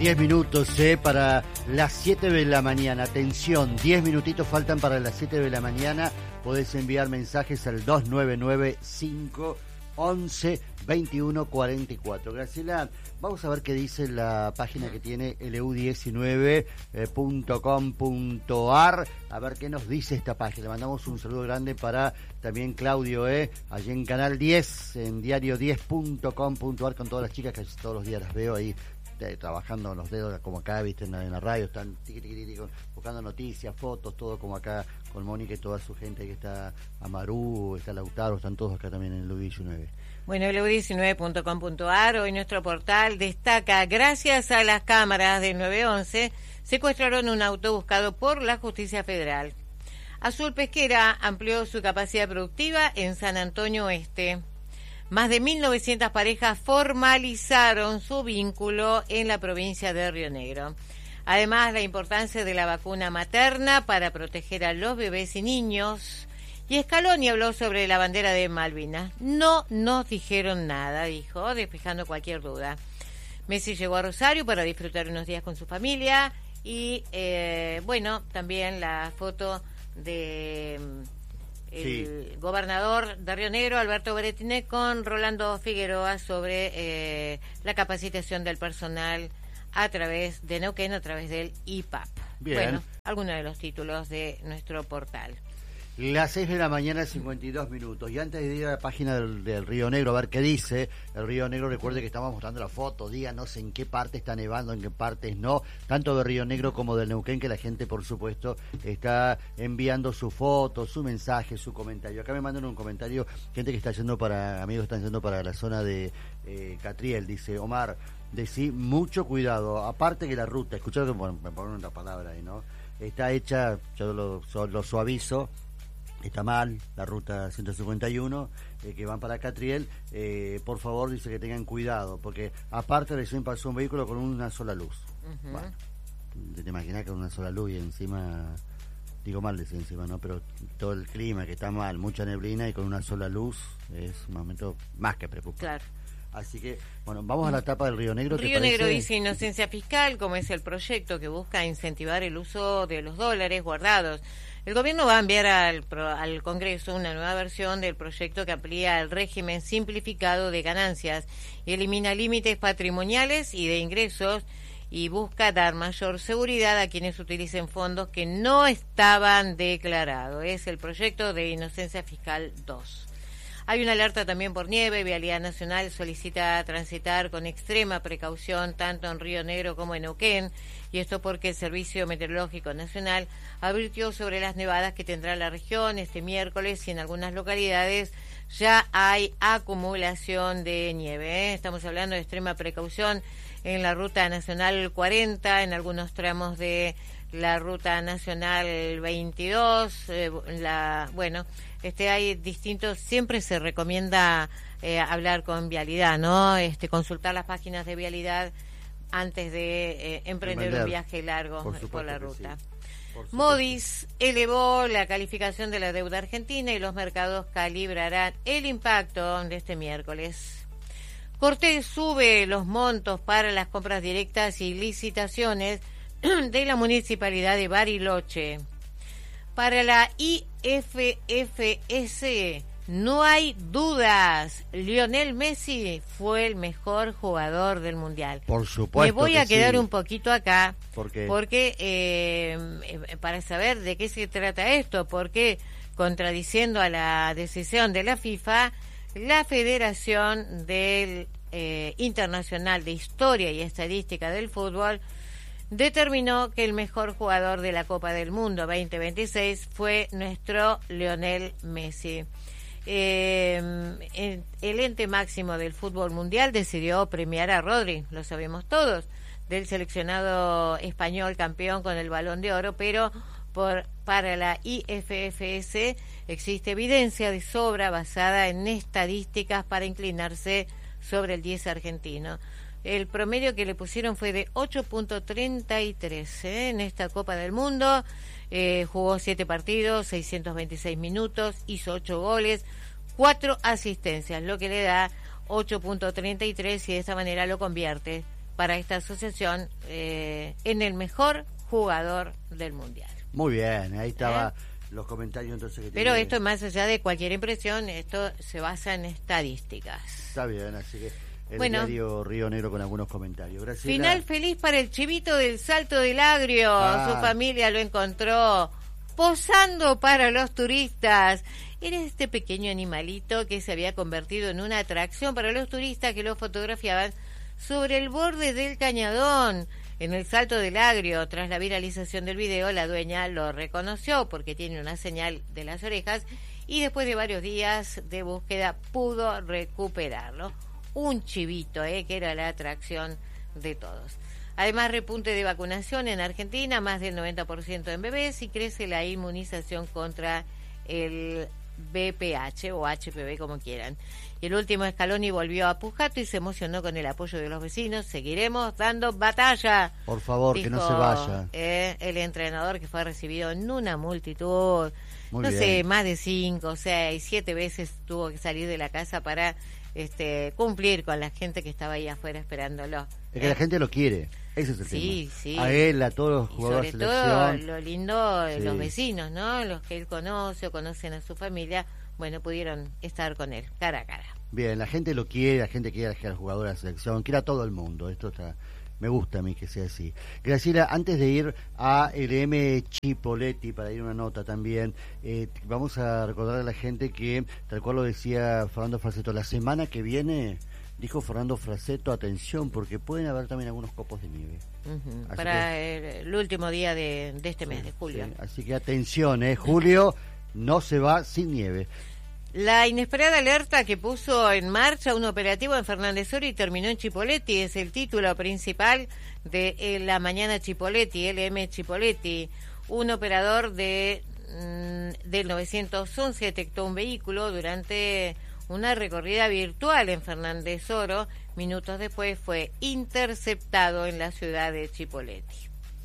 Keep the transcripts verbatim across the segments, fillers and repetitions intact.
diez minutos eh, para las siete de la mañana. Atención, diez minutitos faltan para las siete de la mañana. Podés enviar mensajes al dos nueve nueve, cinco once, veintiuno cuarenta y cuatro. Graciela, vamos a ver qué dice la página que tiene L U diecinueve punto com punto a r. A ver qué nos dice esta página. Le mandamos un saludo grande para también Claudio, eh, allí en Canal diez, en diario diez punto com punto a r, con todas las chicas que todos los días las veo ahí trabajando los dedos como acá, viste, en la, en la radio, están tiqui, tiqui, tiqui, buscando noticias, fotos, todo como acá con Mónica y toda su gente, que está Amaru, está Lautaro, están todos acá también en el L U diecinueve. Bueno, L U diecinueve punto com punto a r, hoy nuestro portal destaca: gracias a las cámaras del nueve once, secuestraron un auto buscado por la justicia federal. Azul Pesquera amplió su capacidad productiva en San Antonio Oeste. Más de mil novecientas parejas formalizaron su vínculo en la provincia de Río Negro. Además, la importancia de la vacuna materna para proteger a los bebés y niños. Y Scaloni habló sobre la bandera de Malvinas. No nos dijeron nada, dijo, despejando cualquier duda. Messi llegó a Rosario para disfrutar unos días con su familia. Y, eh, bueno, también la foto de el sí. gobernador de Río Negro, Alberto Beretiné, con Rolando Figueroa sobre eh, la capacitación del personal a través de Neuquén, a través del I P A P. Bien. Bueno, algunos de los títulos de nuestro portal. Las seis de la mañana, cincuenta y dos minutos. Y antes de ir a la página del, del Río Negro, a ver qué dice el Río Negro, recuerde que estamos mostrando la foto, díganos en qué parte está nevando, en qué partes no, tanto de Río Negro como del Neuquén, que la gente, por supuesto, está enviando su foto, su mensaje, su comentario. Acá me mandan un comentario, gente que está yendo para, amigos que están yendo para la zona de eh, Catriel, dice Omar, decí mucho cuidado, aparte que la ruta, escuchá que bueno, me ponen una palabra ahí, ¿no? Está hecha, yo lo, lo suavizo, está mal, la ruta ciento cincuenta y uno, eh, que van para Catriel, eh, por favor, dice que tengan cuidado, porque aparte recién pasó un vehículo con una sola luz. Uh-huh. Bueno, te imaginas que con una sola luz y encima, digo mal decir encima, ¿no? Pero todo el clima que está mal, mucha neblina y con una sola luz, es un momento más que preocupante. Claro. Así que, bueno, vamos a la etapa del Río Negro. Río Negro dice inocencia fiscal, como es el proyecto que busca incentivar el uso de los dólares guardados. El gobierno va a enviar al, al Congreso una nueva versión del proyecto que amplía el régimen simplificado de ganancias y elimina límites patrimoniales y de ingresos y busca dar mayor seguridad a quienes utilicen fondos que no estaban declarados. Es el proyecto de Inocencia Fiscal dos. Hay una alerta también por nieve. Vialidad Nacional solicita transitar con extrema precaución tanto en Río Negro como en Neuquén, y esto porque el Servicio Meteorológico Nacional advirtió sobre las nevadas que tendrá la región este miércoles, y en algunas localidades ya hay acumulación de nieve, ¿eh? Estamos hablando de extrema precaución en la Ruta Nacional cuarenta, en algunos tramos de la Ruta Nacional veintidós, eh, la, bueno, este hay distintos, siempre se recomienda eh, hablar con Vialidad, ¿no? Este, consultar las páginas de Vialidad antes de eh, emprender un viaje largo por, por la ruta. Sí. Moody's elevó la calificación de la deuda argentina y los mercados calibrarán el impacto de este miércoles. Cortés sube los montos para las compras directas y licitaciones de la Municipalidad de Bariloche. Para la I F F S no hay dudas, Lionel Messi fue el mejor jugador del Mundial. Por supuesto. Me voy a quedar sí. un poquito acá. ¿Por qué? Porque eh, para saber de qué se trata esto, porque contradiciendo a la decisión de la FIFA, la Federación del eh, Internacional de Historia y Estadística del Fútbol determinó que el mejor jugador de la Copa del Mundo veinte veintiséis fue nuestro Lionel Messi. Eh, el, el ente máximo del fútbol mundial decidió premiar a Rodri, lo sabemos todos, del seleccionado español campeón con el Balón de Oro, pero por para la I F F S existe evidencia de sobra basada en estadísticas para inclinarse sobre el diez argentino. El promedio que le pusieron fue de ocho punto treinta y tres ¿eh? en esta Copa del Mundo. Eh, jugó siete partidos, seiscientos veintiséis minutos, hizo ocho goles, cuatro asistencias, lo que le da ocho punto treinta y tres, y de esta manera lo convierte para esta asociación eh, en el mejor jugador del mundial. Muy bien, ahí estaba ¿Eh? los comentarios entonces que Pero tiene... esto, más allá de cualquier impresión, esto se basa en estadísticas. Está bien, así que el Bueno, diario Río Negro con algunos comentarios. Gracias. Final feliz para el chivito del Salto del Agrio. Ah. Su familia lo encontró posando para los turistas. Era este pequeño animalito que se había convertido en una atracción para los turistas que lo fotografiaban sobre el borde del cañadón en el Salto del Agrio. Tras la viralización del video, la dueña lo reconoció porque tiene una señal de las orejas y después de varios días de búsqueda pudo recuperarlo. Un chivito, eh, que era la atracción de todos. Además, repunte de vacunación en Argentina, más del noventa por ciento en bebés, y crece la inmunización contra el B P H o H P V, como quieran. Y el último Scaloni volvió a Pujato y se emocionó con el apoyo de los vecinos. Seguiremos dando batalla. Por favor, dijo, que no se vaya. Eh, el entrenador, que fue recibido en una multitud, Muy no bien. sé, más de cinco, seis, siete veces tuvo que salir de la casa para este cumplir con la gente que estaba ahí afuera esperándolo. Es que ¿eh? la gente lo quiere, ese es el Sí, tema. sí. A él, a todos los Y jugadores sobre de todo selección. lo lindo, Sí. los vecinos, ¿no? Los que él conoce o conocen a su familia, bueno, pudieron estar con él, cara a cara. Bien, la gente lo quiere, la gente quiere al jugador de la selección, quiere a todo el mundo. Esto está, me gusta a mí que sea así. Graciela, antes de ir a L M Chipoletti, para ir a una nota también, eh, vamos a recordar a la gente que, tal cual lo decía Fernando Fraseto, la semana que viene, dijo Fernando Fraseto, atención, porque pueden haber también algunos copos de nieve. Ujú, Así para el, el último día de, de este mes, Sí, de julio. sí, así que atención, eh, julio no se va sin nieve. La inesperada alerta que puso en marcha un operativo en Fernández Oro y terminó en Chipoletti es el título principal de eh, La Mañana Chipoletti, L M Chipoletti. Un operador de mm, del novecientos once detectó un vehículo durante una recorrida virtual en Fernández Oro. Minutos después fue interceptado en la ciudad de Chipoletti.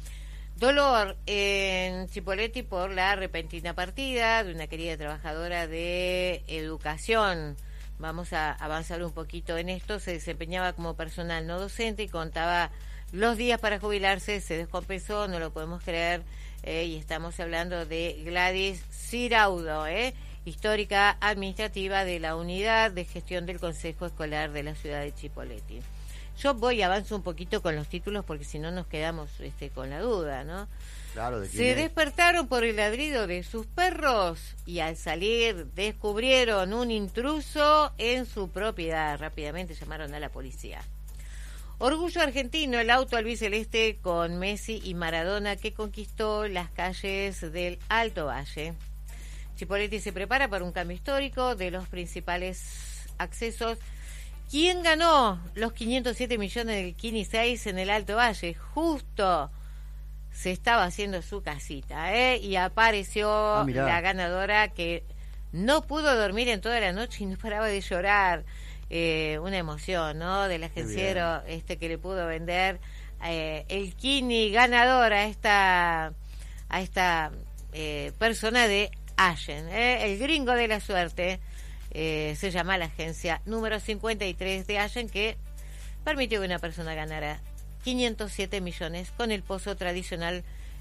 Dolor en Chipoletti por la repentina partida de una querida trabajadora de educación. Vamos a avanzar un poquito en esto. Se desempeñaba como personal no docente y contaba los días para jubilarse. Se descompensó, no lo podemos creer. Eh, y estamos hablando de Gladys Ciraudo, eh, histórica administrativa de la Unidad de Gestión del Consejo Escolar de la ciudad de Chipoletti. Yo voy y avanzo un poquito con los títulos porque si no nos quedamos este, con la duda, ¿no? Claro, de quién Se es. despertaron por el ladrido de sus perros y al salir descubrieron un intruso en su propiedad. Rápidamente llamaron a la policía. Orgullo argentino, el auto albiceleste con Messi y Maradona que conquistó las calles del Alto Valle. Chipoletti se prepara para un cambio histórico de los principales accesos. ¿Quién ganó los quinientos siete millones del Kini seis en el Alto Valle? Justo se estaba haciendo su casita, ¿eh? Y apareció Ah, mirá. la ganadora que no pudo dormir en toda la noche y no paraba de llorar. Eh, una emoción, ¿no? Del agenciero este que le pudo vender eh, el Kini ganador a esta a esta eh, persona de Allen, ¿eh? El gringo de la suerte. Eh, se llama la agencia número cincuenta y tres de Allen, que permitió que una persona ganara quinientos siete millones con el pozo tradicional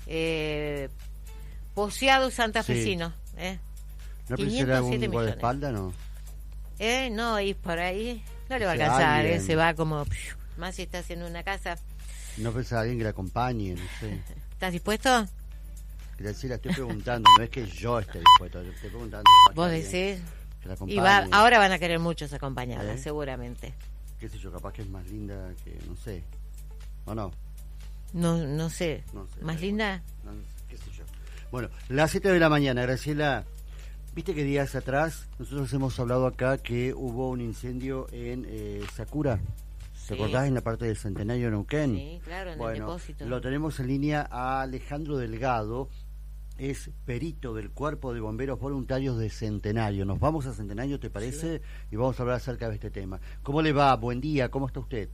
eh, poseado santafesino. Sí. ¿eh? ¿No quinientos pensará un siete millones. guardaespaldas, no? Eh, no, y por ahí no le va a O sea, alcanzar, eh, alguien. se va como, piu, más si está haciendo una casa. ¿No pensará alguien que la acompañe? No sé. ¿Estás dispuesto? Graciela, estoy preguntando, no es que yo esté dispuesto, te estoy preguntando. Vos alguien decís. que la Y acompañe. va, ahora van a querer muchos acompañarla, ¿Eh? seguramente. Qué sé yo, capaz que es más linda que, no sé, ¿o no? No, no sé. No sé, ¿Más da linda? No, no sé, qué sé yo. Bueno, las siete de la mañana, Graciela, viste que días atrás nosotros hemos hablado acá que hubo un incendio en eh, Sakura. ¿Te Sí. acordás en la parte del Centenario de Neuquén? Sí, claro, en el Bueno, depósito. lo tenemos en línea a Alejandro Delgado, es perito del Cuerpo de Bomberos Voluntarios de Centenario. Nos vamos a Centenario, ¿te parece? Sí. Y vamos a hablar acerca de este tema. ¿Cómo le va? Buen día, ¿cómo está usted?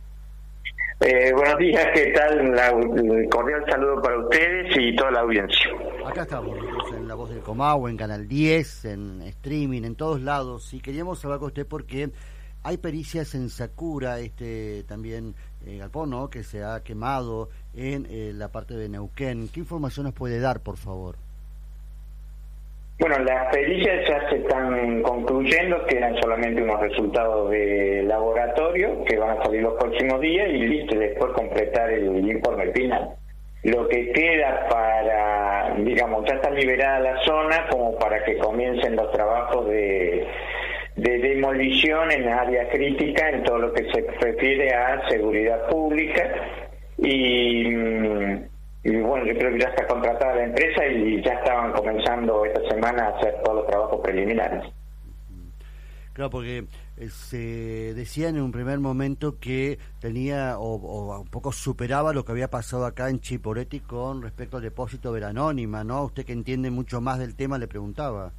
Eh, buenos días, ¿qué tal? La, un cordial saludo para ustedes y toda la audiencia. Acá estamos, nosotros en La Voz del Comahue, en Canal diez, en streaming, en todos lados. Y queríamos hablar con usted porque hay pericias en Sakura, este también eh, galpón, ¿no?, que se ha quemado en eh, la parte de Neuquén. ¿Qué información nos puede dar, por favor? Bueno, las pericias ya se están concluyendo, quedan solamente unos resultados de laboratorio que van a salir los próximos días y listo, después completar el informe final. Lo que queda para, digamos, ya está liberada la zona como para que comiencen los trabajos de, de demolición en área crítica en todo lo que se refiere a seguridad pública y... Y bueno, yo creo que ya está contratada la empresa y ya estaban comenzando esta semana a hacer todos los trabajos preliminares. Claro, porque se decía en un primer momento que tenía o, o un poco superaba lo que había pasado acá en Chipoleti con respecto al depósito de la Anónima, ¿no? Usted que entiende mucho más del tema le preguntaba.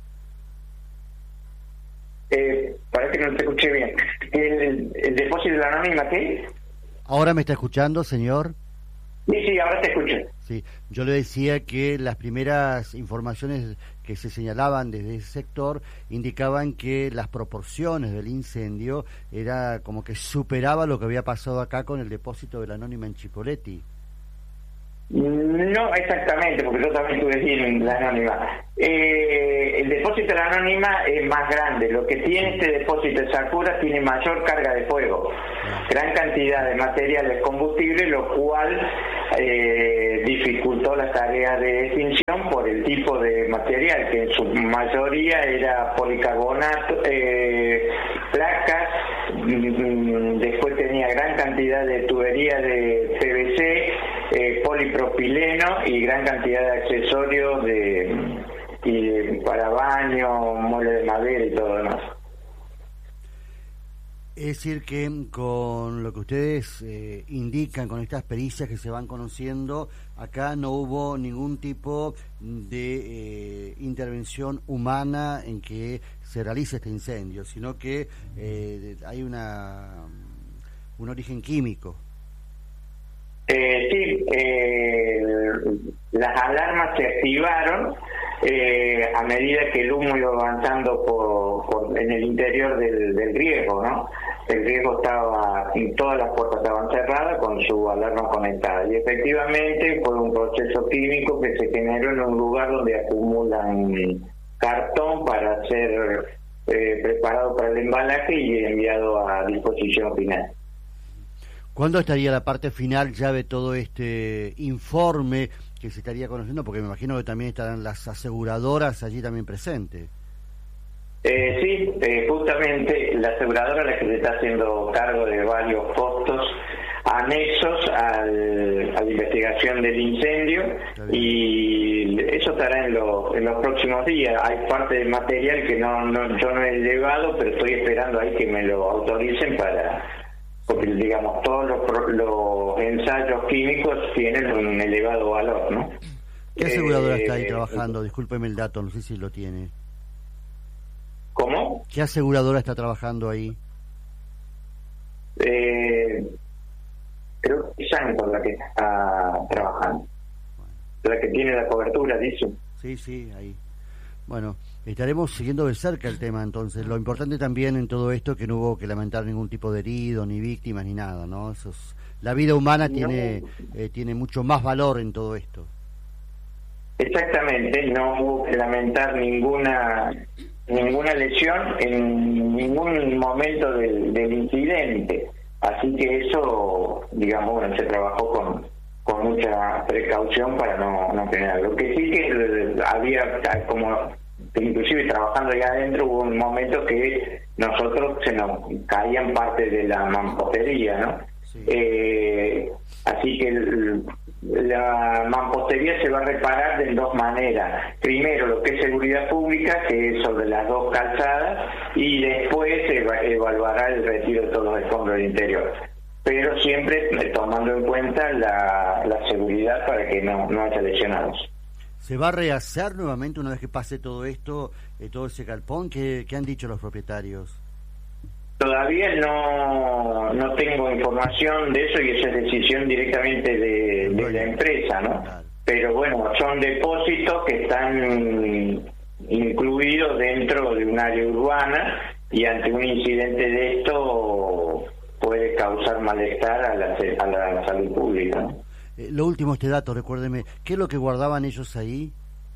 Eh, parece que no te escuché bien. ¿El, el depósito de la Anónima qué? ¿Ahora me está escuchando, señor? Sí, sí, ahora te escucho. Sí, yo le decía que las primeras informaciones que se señalaban desde ese sector indicaban que las proporciones del incendio era como que superaba lo que había pasado acá con el depósito de la Anónima en Chipoleti. No exactamente, porque yo también estuve allí en la Anónima. Eh, el depósito de la Anónima es más grande. Lo que tiene este depósito de Sakura tiene mayor carga de fuego, gran cantidad de materiales combustibles, lo cual eh, dificultó la tarea de extinción por el tipo de material, que en su mayoría era policarbonato, eh, placas, después tenía gran cantidad de tubería de P V C, eh, polipropileno y gran cantidad de accesorios de, y de, para baño, muebles de madera y todo lo demás. Es decir que con lo que ustedes eh, indican, con estas pericias que se van conociendo, acá no hubo ningún tipo de eh, intervención humana en que se realice este incendio, sino que eh, hay una un origen químico. Eh, sí, eh, las alarmas se activaron eh, a medida que el humo iba avanzando por, por en el interior del, del riego, ¿no? El riego estaba, todas las puertas estaban cerradas con su alarma conectada y efectivamente fue un proceso químico que se generó en un lugar donde acumulan cartón para ser eh, preparado para el embalaje y enviado a disposición final. ¿Cuándo estaría la parte final ya de todo este informe que se estaría conociendo? Porque me imagino que también estarán las aseguradoras allí también presentes. Eh, sí, eh, justamente la aseguradora es la que se está haciendo cargo de varios costos anexos al, a la investigación del incendio y eso estará en, lo, en los próximos días. Hay parte del material que no, no yo no he llevado, pero estoy esperando ahí que me lo autoricen para... porque digamos todos los, los ensayos químicos tienen un elevado valor, ¿no? ¿Qué aseguradora eh, está ahí trabajando? Discúlpeme el dato, no sé si lo tiene. ¿Cómo? ¿Qué aseguradora está trabajando ahí? Eh, creo que es Sancor la que está trabajando. Bueno. La que tiene la cobertura, dice. Sí, sí, ahí. Bueno, estaremos siguiendo de cerca el tema entonces. Lo importante también en todo esto es que no hubo que lamentar ningún tipo de herido, ni víctimas, ni nada, ¿no? Eso es, la vida humana no. tiene eh, tiene mucho más valor en todo esto. Exactamente, no hubo que lamentar ninguna ninguna lesión en ningún momento del, del incidente. Así que eso, digamos, bueno, se trabajó con... con mucha precaución para no, no tener. Lo que sí que había, como inclusive trabajando allá adentro, hubo un momento que nosotros se nos caían parte de la mampostería, ¿no? Sí. Eh, así que el, la mampostería se va a reparar de dos maneras. Primero, lo que es seguridad pública, que es sobre las dos calzadas, y después se evaluará el retiro de todos los escombros del interior. Pero siempre tomando en cuenta la, la seguridad para que no, no haya lesionados. ¿Se va a rehacer nuevamente una vez que pase todo esto, eh, todo ese galpón? ¿Qué, qué han dicho los propietarios? Todavía no no tengo información de eso y esa es decisión directamente de, de la empresa, ¿no? Claro. Pero bueno, son depósitos que están incluidos dentro de un área urbana y ante un incidente de esto puede causar malestar a la, a la, a la salud pública, ¿no? Eh, lo último, este dato, recuérdeme, ¿qué es lo que guardaban ellos ahí?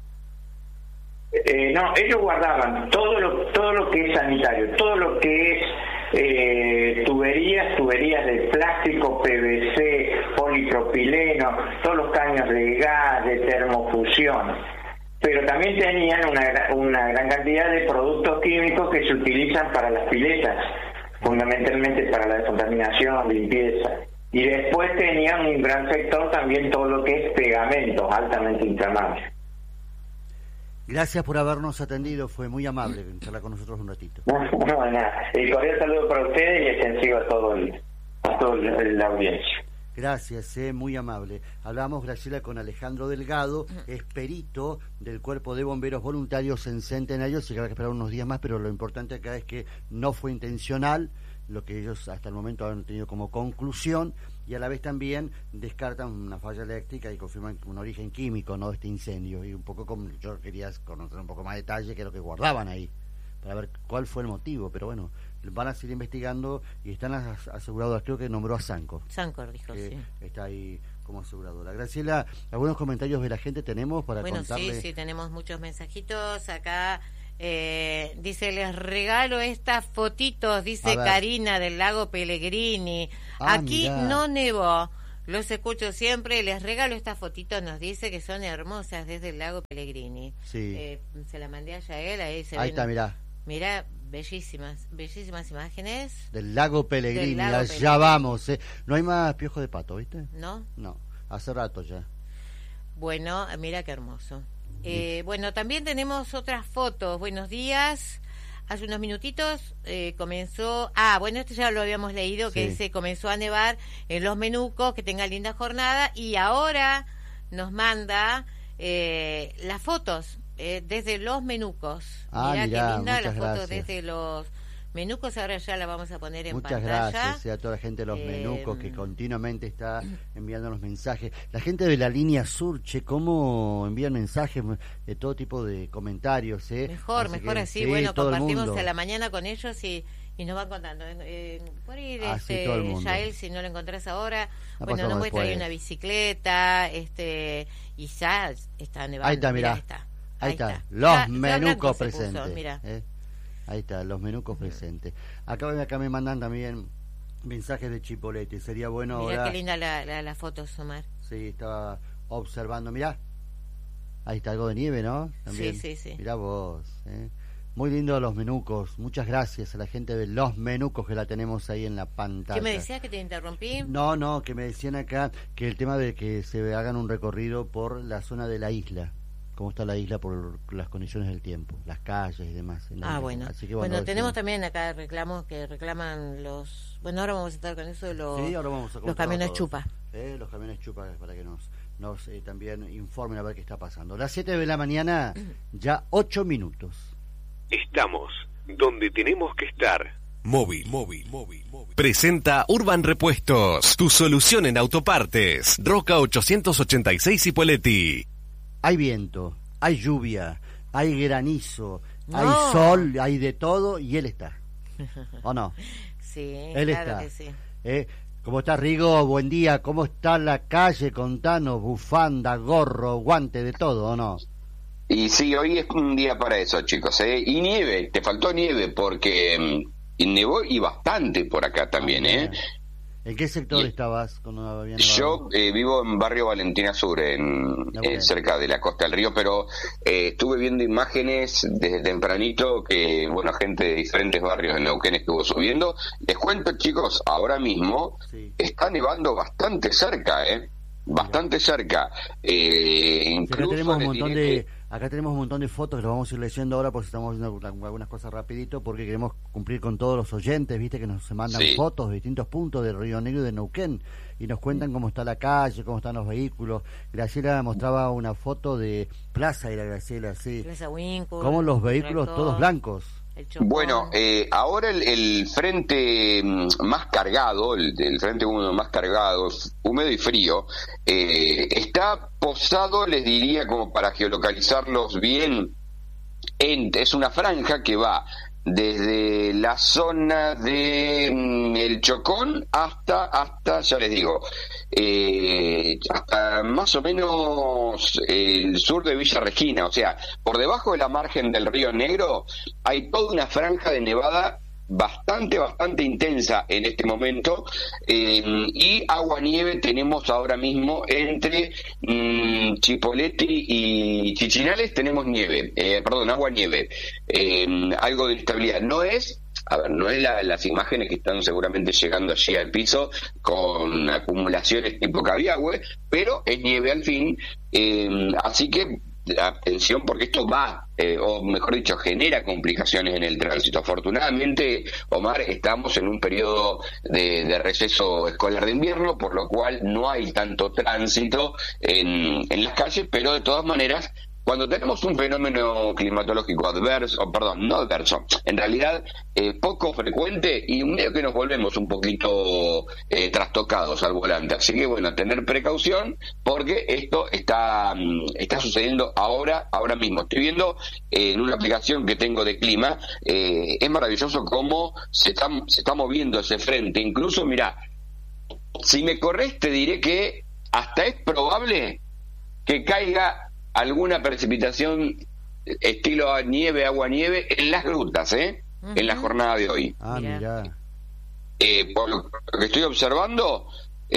Eh, no, ellos guardaban todo lo todo lo que es sanitario, todo lo que es eh, tuberías, tuberías de plástico, P V C, polipropileno, todos los caños de gas, de termofusión. Pero también tenían una, una gran cantidad de productos químicos que se utilizan para las piletas, fundamentalmente para la descontaminación, limpieza. Y después tenían un gran sector también todo lo que es pegamentos altamente inflamables. Gracias por habernos atendido, fue muy amable charlar con nosotros un ratito. No, no, nada. El cordial saludo para ustedes y extensivo a todo el, a toda la audiencia. Gracias, eh, muy amable. Hablamos, Graciela, con Alejandro Delgado, es perito del Cuerpo de Bomberos Voluntarios en Centenario. Se habrá que esperar unos días más, pero lo importante acá es que no fue intencional, lo que ellos hasta el momento han tenido como conclusión, y a la vez también descartan una falla eléctrica y confirman un origen químico, ¿no?, de este incendio. Y un poco como yo quería conocer un poco más detalle qué es lo que guardaban ahí, para ver cuál fue el motivo, pero bueno, van a seguir investigando y están as aseguradoras, creo que nombró a Sancor. Sancor dijo, que sí. Está ahí como aseguradora. Graciela, algunos comentarios de la gente tenemos para bueno, contarle. Bueno, sí, sí, tenemos muchos mensajitos acá. Eh, dice, les regalo estas fotitos, dice Karina del lago Pellegrini. Ah, aquí mirá. No nevó, los escucho siempre, les regalo estas fotitos, nos dice que son hermosas desde el lago Pellegrini. Sí. Eh, se la mandé a Yael, ahí se Ahí ven, está, mirá. Mirá, bellísimas, bellísimas imágenes. Del lago Pellegrini, Del lago allá Pellegrini. vamos, ¿eh? No hay más piojo de pato, ¿viste? ¿No? No, hace rato ya. Bueno, mira qué hermoso. Eh, bueno, también tenemos otras fotos. Buenos días. Hace unos minutitos eh, comenzó... Ah, bueno, esto ya lo habíamos leído, que sí. se comenzó a nevar en Los Menucos, que tenga linda jornada, y ahora nos manda eh, las fotos eh, desde Los Menucos. Ah, mirá, mirá, qué linda las fotos gracias. desde Los Menucos, ahora ya la vamos a poner en muchas pantalla. gracias eh, a toda la gente de Los eh, Menucos que continuamente está enviando los mensajes. La gente de la línea sur, che, cómo envían mensajes de todo tipo de comentarios. Eh. Mejor, así mejor que, así. sí, Bueno, compartimos a la mañana mañana con ellos y, y nos van contando. Eh, por ahí, así este, todo el mundo. Yael, si no lo encontrás ahora, La bueno, nos muestra ahí después. una bicicleta, este, y ya está nevando. Ahí está, mirá. Ahí está. Ahí, Ahí está. está. Los Ya- ya Menucos blanco se puso, presentes. mirá. eh. Ahí está, Los Menucos presentes. Acá, acá me mandan también mensajes de Chipolete. Sería bueno Mirá ahora... qué linda la, la, la foto, Omar. Sí, estaba observando, mirá. Ahí está algo de nieve, ¿no? También. Sí, sí, sí. Mirá vos, ¿eh? Muy lindo Los Menucos. Muchas gracias a la gente de Los Menucos que la tenemos ahí en la pantalla. ¿Qué me decías, que te interrumpí? No, no, que me decían acá que el tema de que se hagan un recorrido por la zona de la isla. Cómo está la isla por las condiciones del tiempo, las calles y demás. en la Ah, isla. bueno. Así que, bueno, bueno, tenemos decimos- también acá reclamos que reclaman los... Bueno, ahora vamos a estar con eso de los, Sí, ahora vamos a los contar camiones todos. chupa. Eh, los camiones chupa para que nos, nos eh, también informen a ver qué está pasando. Las siete de la mañana, ya ocho minutos. Estamos donde tenemos que estar. Móvil, móvil, móvil, móvil. Presenta Urban Repuestos, tu solución en autopartes. Roca ochocientos ochenta y seis Cipolletti. Hay viento, hay lluvia, hay granizo, No. hay sol, hay de todo y él está. ¿O no? Sí, Él claro está. que sí. ¿Eh? ¿Cómo está, Rigo? Buen día. ¿Cómo está la calle? Contanos, bufanda, gorro, guante, de todo, ¿o no? Y sí, hoy es un día para eso, chicos, ¿eh? Y nieve, te faltó nieve porque mm, nevó y bastante por acá también, ¿eh? ¿En qué sector Y- estabas cuando había nevado? Yo eh, vivo en barrio Valentina Sur, en, Ah, eh, bien. cerca de la costa del río, pero eh, estuve viendo imágenes desde tempranito que, bueno, gente de diferentes barrios en Neuquén estuvo subiendo. Les cuento, chicos, ahora mismo Sí. está nevando bastante cerca, ¿eh? Bastante cerca. Eh, Sí, acá incluso tenemos un les montón diré de que- acá tenemos un montón de fotos que los vamos a ir leyendo ahora porque estamos viendo algunas cosas rapidito porque queremos cumplir con todos los oyentes, viste que nos se mandan Sí. fotos de distintos puntos de Río Negro y de Neuquén y nos cuentan cómo está la calle, cómo están los vehículos. Graciela mostraba una foto de Plaza, era Graciela, sí. Plaza Winkle, Cómo los vehículos Rector, todos blancos. el Chocón. Bueno, eh, ahora el, el frente mm, más cargado, el, el frente húmedo más cargado, f- húmedo y frío, eh, está posado, les diría, como para geolocalizarlos bien, en, es una franja que va desde la zona de mm, el Chocón hasta, hasta ya les digo, eh, hasta más o menos el sur de Villa Regina. O sea, por debajo de la margen del Río Negro hay toda una franja de nevada bastante, bastante intensa en este momento, eh, y agua-nieve tenemos ahora mismo entre mmm, Chipoleti y Chichinales, tenemos nieve, eh, perdón, agua-nieve, eh, algo de inestabilidad. No es, a ver, no es la, las imágenes que están seguramente llegando allí al piso con acumulaciones tipo Cabiagüe, pero es nieve al fin, eh, así que atención, porque esto va, eh, o mejor dicho, genera complicaciones en el tránsito. Afortunadamente, Omar, estamos en un periodo de, de receso escolar de invierno, por lo cual no hay tanto tránsito en, en las calles, pero de todas maneras, cuando tenemos un fenómeno climatológico adverso, oh, perdón, no adverso, en realidad eh, poco frecuente, y medio que nos volvemos un poquito eh, trastocados al volante. Así que bueno, tener precaución, porque esto está, está sucediendo ahora, ahora mismo. Estoy viendo eh, en una aplicación que tengo de clima, eh, es maravilloso cómo se está, se está moviendo ese frente. Incluso, mirá, si me corres te diré que hasta es probable que caiga alguna precipitación estilo nieve, agua-nieve en las grutas, ¿eh? Uh-huh. En la jornada de hoy. Ah, mira. Eh, por lo que estoy observando,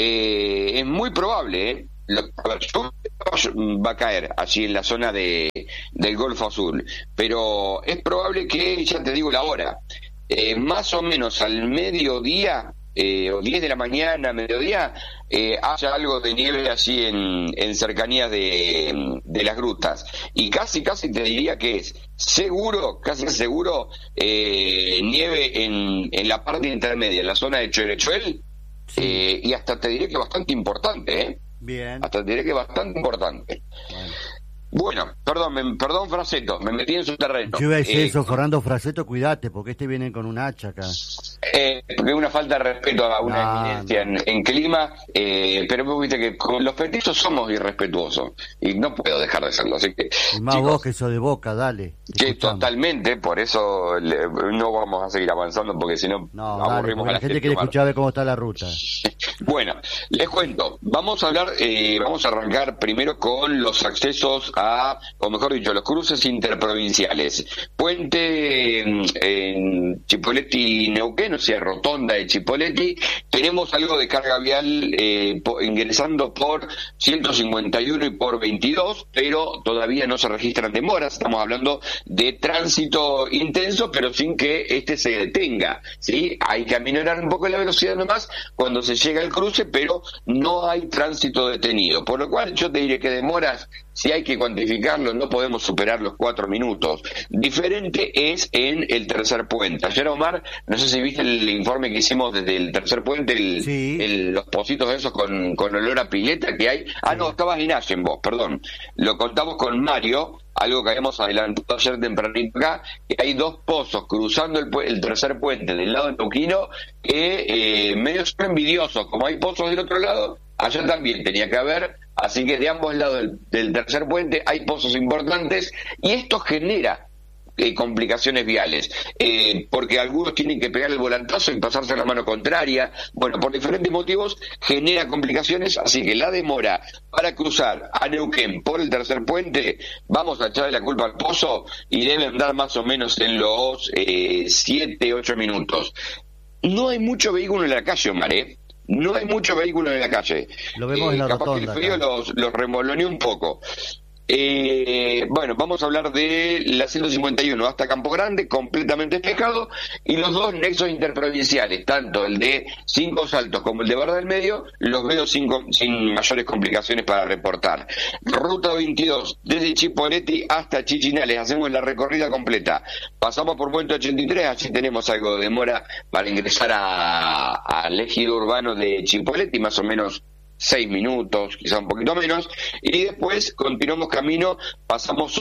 eh, es muy probable, ¿eh? Lo, a ver, va a caer allí en la zona de del Golfo Azul, pero es probable que, ya te digo la hora, eh, más o menos al mediodía, eh, o diez de la mañana, mediodía, eh, haya algo de nieve allí en, en cercanías de, de las grutas. Y casi, casi te diría que es seguro, casi seguro, eh, nieve en, en la parte intermedia, en la zona de Cholechuel, sí. eh, y hasta te diré que bastante importante, ¿eh? Bien. Hasta te diré que bastante importante. Bueno. Bueno, perdón, me, perdón, Fraceto, me metí en su terreno. Yo iba a decir eh, eso, Fernando Fraceto, cuídate, porque este viene con un hacha acá. Eh, porque es una falta de respeto a una no, eminencia no. En, en clima, eh, pero vos viste que con los petizos somos irrespetuosos, y no puedo dejar de serlo, así que... Y más chicos, vos que sos de Boca, dale. Que totalmente, por eso le, no vamos a seguir avanzando, porque si no, no aburrimos dale, a la, la gente. Quiere escuchar ver cómo está la ruta. Bueno, les cuento, vamos a hablar, eh, vamos a arrancar primero con los accesos a, o mejor dicho, los cruces interprovinciales. Puente en, en Chipoleti, Neuquén, o sea, rotonda de Chipoleti, tenemos algo de carga vial eh, po, ingresando por ciento cincuenta y uno y por veintidós, pero todavía no se registran demoras. Estamos hablando de tránsito intenso, pero sin que este se detenga, ¿sí? Hay que aminorar un poco la velocidad nomás cuando se llega al cruce, pero no hay tránsito detenido, por lo cual yo te diré que demoras, si hay que cuantificarlo, no podemos superar los cuatro minutos. Diferente es en el tercer puente. Ayer, Omar, no sé si viste el informe que hicimos desde el tercer puente, el, sí. el, los pocitos esos con, con olor a pileta que hay. Ah, no, estabas en Allen vos, perdón. Lo contamos con Mario, algo que habíamos adelantado ayer tempranito acá, que hay dos pozos cruzando el, el tercer puente del lado de Neuquino que eh, medio son envidiosos. Como hay pozos del otro lado, allá también tenía que haber, así que de ambos lados del, del tercer puente hay pozos importantes, y esto genera eh, complicaciones viales, eh, porque algunos tienen que pegar el volantazo y pasarse a la mano contraria. Bueno, por diferentes motivos genera complicaciones, así que la demora para cruzar a Neuquén por el tercer puente, vamos a echarle la culpa al pozo, y deben dar más o menos en los siete, ocho minutos. No hay mucho vehículo en la calle, Omar, ¿eh? No hay mucho vehículo en la calle. Lo vemos eh, en la capaz rotonda, que el frío los, los remoloneó un poco. Eh, bueno, vamos a hablar de la ciento cincuenta y uno hasta Campo Grande, completamente despejado, y los dos nexos interprovinciales, tanto el de Cinco Saltos como el de Barra del Medio, los veo sin, sin mayores complicaciones para reportar. Ruta veintidós, desde Chipoleti hasta Chichinales, hacemos la recorrida completa. Pasamos por Puente ochenta y tres, allí tenemos algo de demora para ingresar al ejido urbano de Chipoleti, más o menos seis minutos, quizá un poquito menos, y después continuamos camino, pasamos Oro,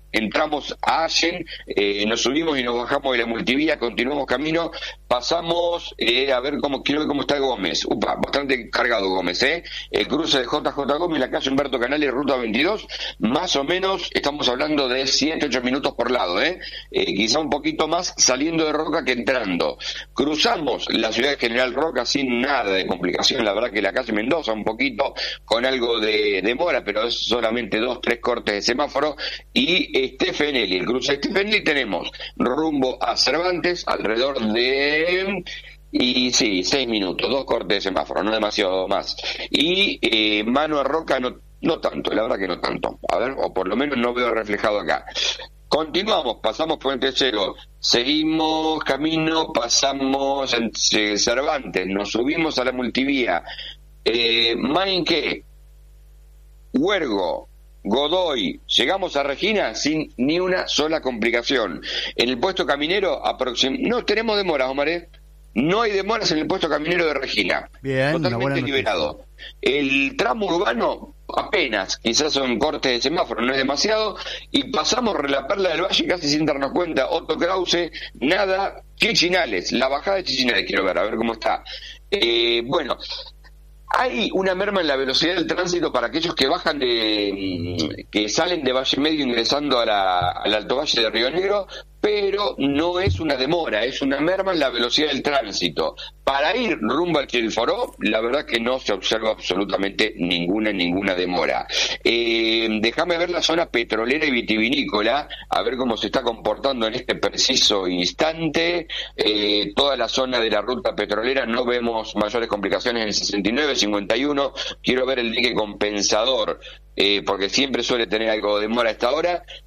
entramos a Allen, eh, nos subimos y nos bajamos de la multivía, continuamos camino, pasamos eh, a ver cómo quiero ver cómo está Gómez. Upa, bastante cargado Gómez, ¿eh? El cruce de J J Gómez, la calle Humberto Canales, ruta veintidós, más o menos estamos hablando de siete, ocho minutos por lado, ¿eh? Eh, quizá un poquito más saliendo de Roca que entrando. Cruzamos la ciudad de General Roca sin nada de complicación, la verdad que la calle Mendoza un poquito con algo de demora, pero es solamente dos, tres cortes de semáforo, y Stefanelli, el cruce de Stefanelli tenemos rumbo a Cervantes alrededor de... y sí, seis minutos, dos cortes de semáforo, no demasiado más. Y eh, mano a Roca no, no tanto, la verdad que no tanto. A ver, o por lo menos no veo reflejado acá. Continuamos, pasamos Puente Cero, seguimos camino, pasamos en Cervantes, nos subimos a la multivía, eh, Mainque, Huergo, Godoy, llegamos a Regina sin ni una sola complicación. En el puesto caminero, aproxim... no tenemos demoras, Omar, ¿eh? No hay demoras en el puesto caminero de Regina. Bien, totalmente liberado. El tramo urbano apenas, quizás son cortes de semáforo, no es demasiado, y pasamos la Perla del Valle casi sin darnos cuenta. Otto Krause, nada, Chichinales, la bajada de Chichinales quiero ver, a ver cómo está. Eh, bueno, hay una merma en la velocidad del tránsito para aquellos que bajan de, que salen de Valle Medio ingresando a la, al Alto Valle de Río Negro, pero no es una demora, es una merma en la velocidad del tránsito. Para ir rumbo al Chilforó, la verdad que no se observa absolutamente ninguna, ninguna demora. Eh, déjame ver la zona petrolera y vitivinícola, a ver cómo se está comportando en este preciso instante. Eh, toda la zona de la ruta petrolera no vemos mayores complicaciones en el sesenta y nueve, cincuenta y uno. Quiero ver el dique compensador, eh, porque siempre suele tener algo de demora a esta hora.